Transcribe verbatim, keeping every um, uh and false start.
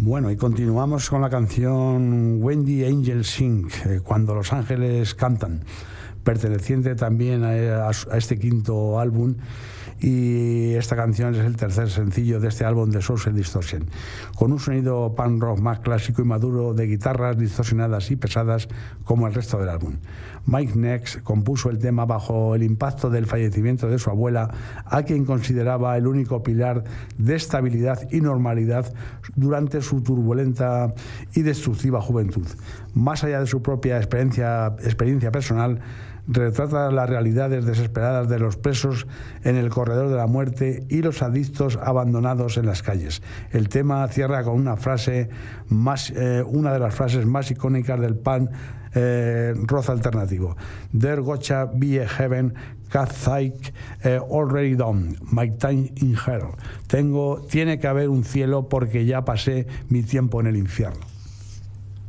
Bueno, y continuamos con la canción When the Angels Sing, eh, Cuando los Ángeles Cantan, perteneciente también a, a, a este quinto álbum, y esta canción es el tercer sencillo de este álbum de Social Distortion, con un sonido punk rock más clásico y maduro de guitarras distorsionadas y pesadas como el resto del álbum. Mike Nex compuso el tema bajo el impacto del fallecimiento de su abuela, a quien consideraba el único pilar de estabilidad y normalidad durante su turbulenta y destructiva juventud. Más allá de su propia experiencia, experiencia personal, retrata las realidades desesperadas de los presos en el corredor de la muerte y los adictos abandonados en las calles. El tema cierra con una frase más, eh, una de las frases más icónicas del punk eh, rock alternativo: There gotcha be a heaven, cat like eh, already done, my time in hell. Tengo, tiene que haber un cielo porque ya pasé mi tiempo en el infierno.